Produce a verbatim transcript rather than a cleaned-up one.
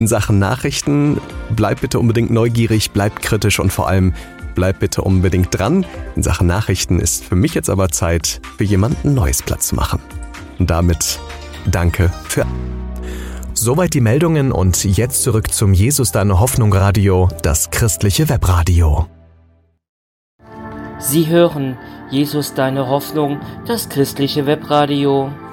In Sachen Nachrichten, bleibt bitte unbedingt neugierig, bleibt kritisch und vor allem bleibt bitte unbedingt dran. In Sachen Nachrichten ist für mich jetzt aber Zeit, für jemanden Neues Platz zu machen. Und damit danke für... Soweit die Meldungen und jetzt zurück zum Jesus Deine Hoffnung Radio, das christliche Webradio. Sie hören Jesus Deine Hoffnung, das christliche Webradio.